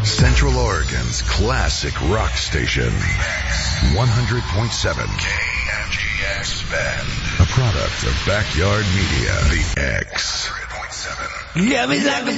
Central Oregon's classic rock station. 100.7 KMGX Bend. A product of Backyard Media. The X. 100.7. Yeah, me like a